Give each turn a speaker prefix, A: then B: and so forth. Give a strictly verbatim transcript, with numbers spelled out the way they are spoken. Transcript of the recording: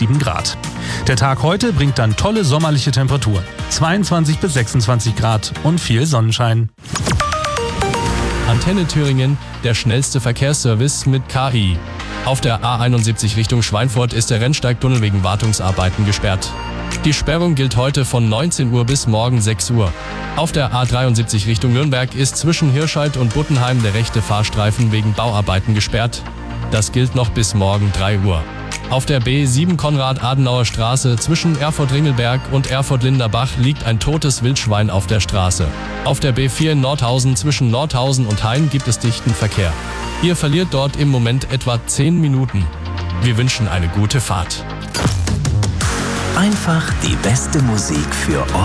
A: sieben Grad. Der Tag heute bringt dann tolle sommerliche Temperaturen. zweiundzwanzig bis sechsundzwanzig Grad und viel Sonnenschein.
B: Antenne Thüringen, der schnellste Verkehrsservice mit K I. Auf der A einundsiebzig Richtung Schweinfurt ist der Rennsteigtunnel wegen Wartungsarbeiten gesperrt. Die Sperrung gilt heute von neunzehn Uhr bis morgen sechs Uhr. Auf der A dreiundsiebzig Richtung Nürnberg ist zwischen Hirscheid und Buttenheim der rechte Fahrstreifen wegen Bauarbeiten gesperrt. Das gilt noch bis morgen drei Uhr. Auf der B sieben Konrad-Adenauer-Straße zwischen Erfurt-Ringelberg und Erfurt-Linderbach liegt ein totes Wildschwein auf der Straße. Auf der B vier in Nordhausen zwischen Nordhausen und Hain gibt es dichten Verkehr. Ihr verliert dort im Moment etwa zehn Minuten. Wir wünschen eine gute Fahrt.
C: Einfach die beste Musik für euch.